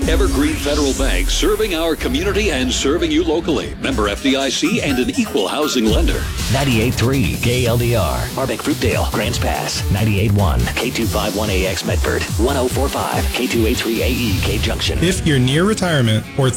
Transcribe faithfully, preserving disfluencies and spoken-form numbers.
Evergreen Federal Bank, serving our community and serving you locally. Member F D I C and an equal housing lender. ninety-eight point three K L D R. Harbeck Fruitdale, Grants Pass. ninety-eight point one K two fifty-one A X Medford. ten forty-five K two eighty-three A E K Junction. If you're near retirement or